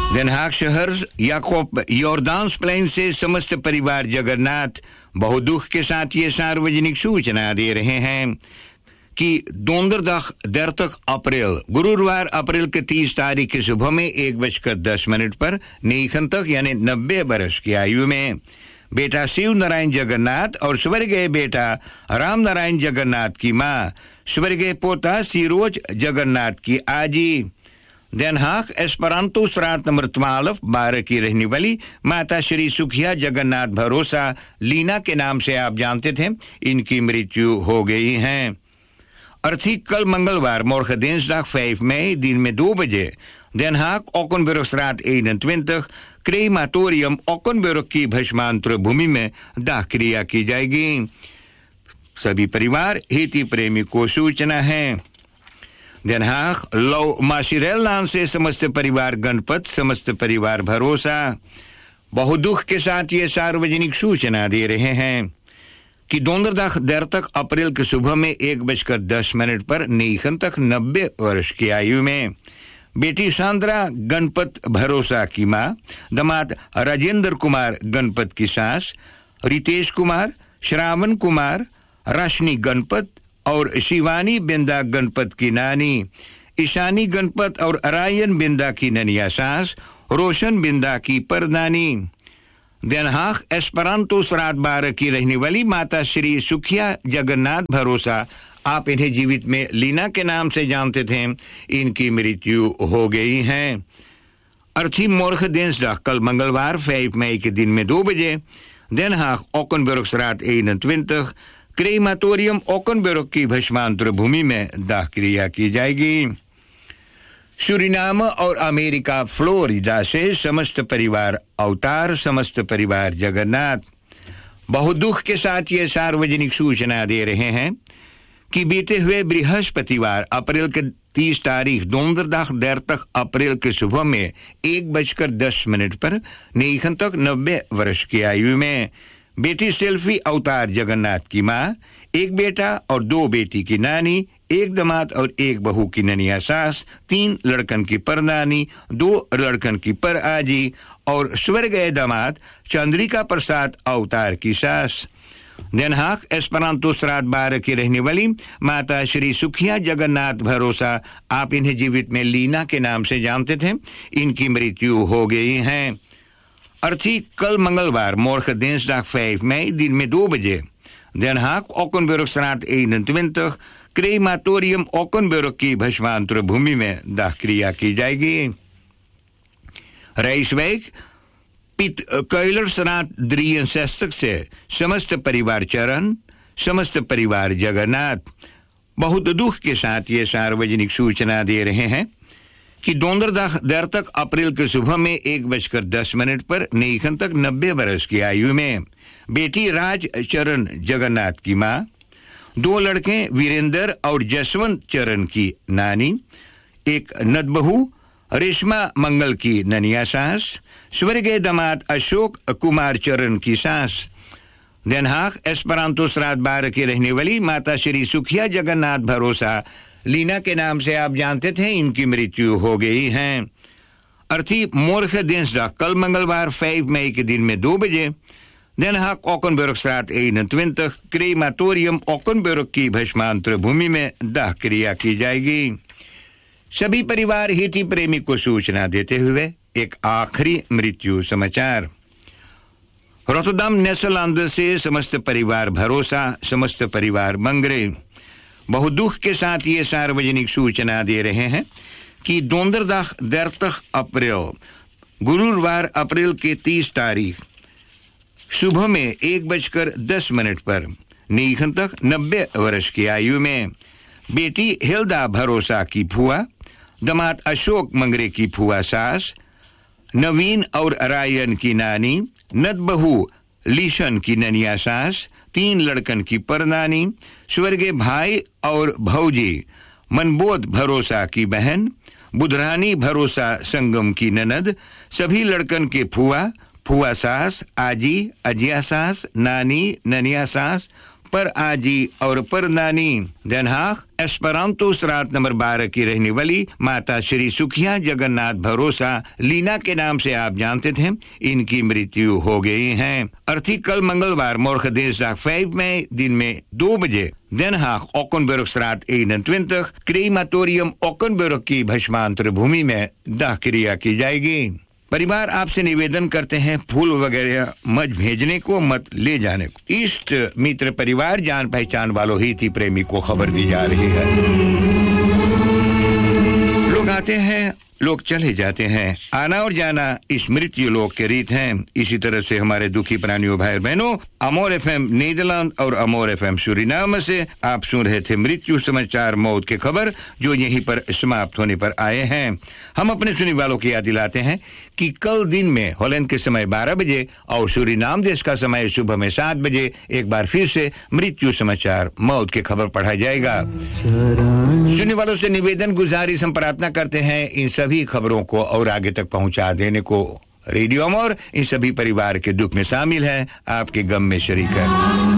Den Haag शहर याकूब यॉर्दान plane से समस्त परिवार जगन्नाथ बहुत दुख के साथ ये सार्वजनिक सूचना दे रहे हैं कि 30 अप्रैल गुरुवार अप्रैल के 30 तारीख की सुबह में 1:10 पर नीखंतक यानी 90 वर्ष की आयु में बेटा शिव नारायण जगन्नाथ और स्वर्गीय बेटा राम नारायण जगन्नाथ की मां स्वर्गीय पोता सिरोज जगन्नाथ की आजी Den Haag एस्परांतो स्रात नंबर 12 की रहने वाली माता श्री सुखिया जगन्नाथ भरोसा लीना के नाम से आप जानते थे, इनकी मृत्यु हो गई है। अर्थी कल मंगलवार morgen dinsdag 5 mei दिन में 2 बजे Den Haag Ockenburgstraat 21 क्रेमाटोरियम ओकनबर्ग की भस्मांतर भूमि में दाह क्रिया की जाएगी। सभी परिवार हिती प्रेमी को सूचना है। Den Haag लौ माशिरेल नाम से समस्त परिवार गणपत समस्त परिवार भरोसा बहुत दुख के साथ ये सार्वजनिक सूचना दे रहे हैं कि 30 अप्रैल की सुबह में 1:10 पर नीखंतक 90 वर्ष की आयु में बेटी सांद्रा गणपत भरोसा की मां दामाद राजेंद्र कुमार गणपत की सास रितेश कुमार श्रावण कुमार राशनी गणपत और शिवानी बिंदा गणपत की नानी ईशानी गणपत और अरायन बिंदा की ननिया सास रोशन बिंदा की परदानी Den Haag एस्परांतो स्रात 12 की रहने वाली माता श्री सुखिया जगन्नाथ भरोसा आप इन्हें जीवित में लीना के नाम से जानते थे, इनकी मृत्यु हो गई है। अर्थी morgen dinsdag कल मंगलवार 5 मई के दिन में 2 बजे Den Haag Ockenburgstraat 21 क्रेमाटोरियम ओकनबर्ग की भस्मांतर भूमि में दाह क्रिया की जाएगी। सूरीनाम और अमेरिका फ्लोरिडा से समस्त परिवार अवतार समस्त परिवार जगन्नाथ बहुत दुख के साथ ये सार्वजनिक सूचना दे रहे हैं कि बीते हुए बृहस्पतिवार अप्रैल के 30 तारीख 30 अप्रैल की सुबह में 1:10 पर नीखंतक 90 वर्ष की आयु में बेटी सेल्फी अवतार जगन्नाथ की मां एक बेटा और 2 बेटी की नानी एक दामाद और एक बहू की ननिया सास 3 लड़कन की परनानी 2 लड़कन की पर आजी और स्वर्गीय दामाद चंद्रिका प्रसाद अवतार की सास Den Haag एस्परांतो स्रात 12 की रहने वाली माता श्री सुखिया जगन्नाथ भरोसा आप इन्हें जीवित में लीना के नाम से जानते थे, इनकी मृत्यु हो गई है। अर्थी कल मंगलवार morgen dinsdag 5 mei दिन में 2 बजे Den Haag Ockenburgstraat 21 क्रेमाटोरियम ओकनबर्ग की भस्मांतर भूमि में दाह क्रिया की जाएगी। rijswijk पित कैलरसरात 63 से समस्त परिवार चरण समस्त परिवार जगन्नाथ बहुत दुख के साथ ये सार्वजनिक सूचना दे रहे हैं कि 30 अप्रैल की सुबह में 1:10 पर नीखंतक 90 वर्ष की आयु में बेटी राज चरण जगन्नाथ की मां 2 लड़के वीरेंद्र और जसवंत चरण की नानी एक नदबहू रेशमा मंगल की ननिया सास स्वर्गीय दामाद अशोक कुमार चरण की सास Den Haag एस्परांतो स्रात 12 की रहने वाली माता श्री सुखिया जगन्नाथ भरोसा लीना के नाम से आप जानते थे, इनकी मृत्यु हो गई है। अर्थी morgen dinsdag कल मंगलवार 5 मई के दिन में 2 बजे Den Haag Ockenburgstraat 21 क्रेमाटोरियम ओकनबर्ग की भस्मांतर भूमि में दाह क्रिया की जाएगी। सभी परिवार हिती प्रेमी को सूचना देते हुए एक आखिरी मृत्यु समाचार। रोटरडम नेदरलैंड से समस्त परिवार भरोसा समस्त परिवार मंगरे बहुत दुख के साथ ये सार्वजनिक सूचना दे रहे हैं कि 30 अप्रैल गुरुवार अप्रैल के 30 तारीख सुबह में 1:10 पर नीखंतक 90 वर्ष की आयु में बेटी हिल्दा भरोसा की फुआ दामाद अशोक मंगरे की फुआ सास नवीन और रायन की नानी नदबहू लीशन की ननिया सास 3 लड़कन की परनानी स्वर्गीय भाई और भौजी मनबोध भरोसा की बहन बुधरानी भरोसा संगम की ननद सभी लड़कन के फुआ सास आजी अजिया सास नानी ननिया सास पर आजी और पर नानी Den Haag एस्परांतो स्ट्रात नंबर 12 की रहने वाली माता श्री सुखिया जगन्नाथ भरोसा लीना के नाम से आप जानते थे, इनकी मृत्यु हो गई है। अर्थी कल मंगलवार morgen dinsdag 5 mei दिन में 2 बजे Den Haag Ockenburgstraat 21 क्रेमाटोरियम ओकनबर्ग की भस्मांतर भूमि में दाह क्रिया की जाएगी। परिवार आपसे निवेदन करते हैं फूल वगैरह मत भेजने को, मत ले जाने को। इष्ट मित्र परिवार जान पहचान वालों ही थी प्रेमी को खबर दी जा रही है। लोग आते हैं, लोग चले जाते हैं, आना और जाना इस मृत्यु लोक के रीत हैं। इसी तरह से हमारे दुखी प्राणियों भाई बहनों, अमोर एफएम नीदरलैंड और अमोर एफएम सूरीनाम से आप सुन रहे थे मृत्यु समाचार, मौत के खबर जो यहीं पर समाप्त होने पर आए हैं। हम अपने सुनने वालों की याद दिलाते हैं कि कल दिन में हॉलैंड के समय 12 बजे और सूरीनाम देश का समय सुबह में 7 बजे एक बार फिर से मृत्यु समाचार, मौत की खबर पढ़ा जाएगा। सुनने वालों से निवेदन गुजारिश हम प्रार्थना करते हैं इन सभी खबरों को और आगे तक पहुंचा देने को। रेडियो अमोर इन सभी परिवार के दुख में शामिल है, आपके गम में शरीक है।